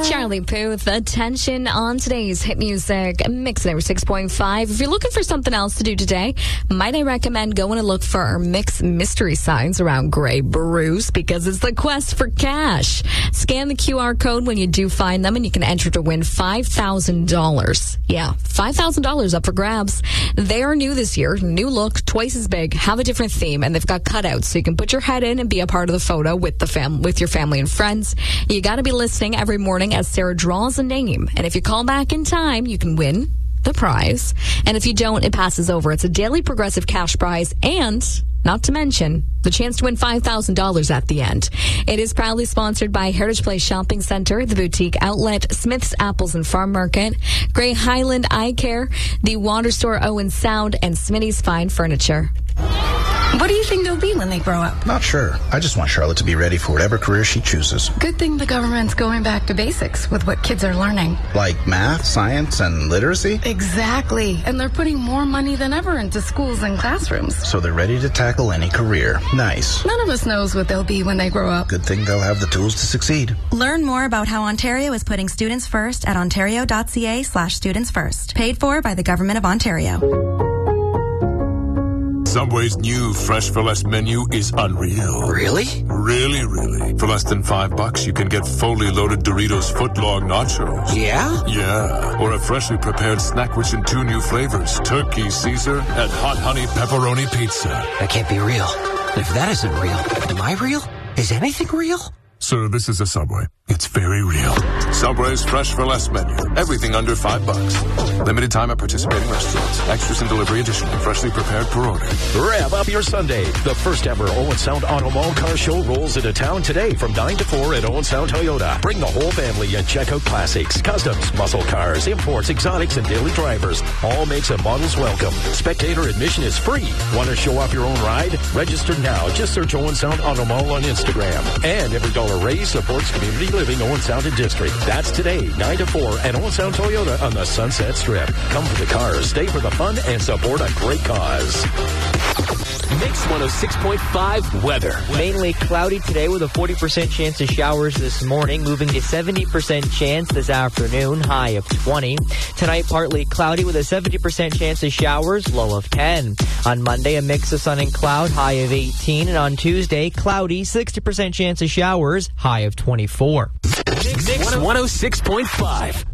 Charlie Puth, Attention on today's hit music mix number 6.5. If you're looking for something else to do today, might I recommend going to look for our mix mystery signs around Grey Bruce, because it's the quest for cash. Scan the QR code when you do find them and you can enter to win $5,000. Yeah, $5,000 up for grabs. They are new this year, new look, twice as big, have a different theme, and they've got cutouts so you can put your head in and be a part of the photo with with your family and friends. You got to be listening every morning as Sarah draws a name, and if you call back in time, you can win the prize. And if you don't, it passes over. It's a daily progressive cash prize, and not to mention the chance to win $5,000 at the end. It is proudly sponsored by Heritage Place Shopping Center, the Boutique Outlet, Smith's Apples and Farm Market, Grey Highland Eye Care, the Water Store Owen Sound, and Smitty's Fine Furniture. What do you think they'll be when they grow up? Not sure. I just want Charlotte to be ready for whatever career she chooses. Good thing the government's going back to basics with what kids are learning. Like math, science, and literacy? Exactly. And they're putting more money than ever into schools and classrooms. So they're ready to tackle any career. Nice. None of us knows what they'll be when they grow up. Good thing they'll have the tools to succeed. Learn more about how Ontario is putting students first at ontario.ca/students first. Paid for by the Government of Ontario. Subway's new Fresh for Less menu is unreal. Really? Really. For less than $5, you can get fully loaded Doritos footlong nachos. Yeah? Yeah. Or a freshly prepared snack rich in 2 new flavors, Turkey Caesar and Hot Honey Pepperoni Pizza. That can't be real. If that isn't real, am I real? Is anything real? Sir, this is a Subway. It's very real. Subway's Fresh for Less menu. Everything under $5. Limited time at participating restaurants. Extras and delivery additional. Freshly prepared per order. Rev up your Sunday. The first ever Owen Sound Auto Mall Car Show rolls into town today from 9 to 4 at Owen Sound Toyota. Bring the whole family and check out classics, customs, muscle cars, imports, exotics, and daily drivers. All makes and models welcome. Spectator admission is free. Want to show off your own ride? Register now. Just search Owen Sound Auto Mall on Instagram. And every dollar raised supports community living Owen Sound and District. That's today, 9 to 4 at Owen Sound Toyota on the Sunset Strip. Come for the cars, stay for the fun, and support a great cause. Mix 106.5 weather. Mainly cloudy today with a 40% chance of showers this morning, moving to 70% chance this afternoon, high of 20. Tonight, partly cloudy with a 70% chance of showers, low of 10. On Monday, a mix of sun and cloud, high of 18. And on Tuesday, cloudy, 60% chance of showers, high of 24. Mix 106.5.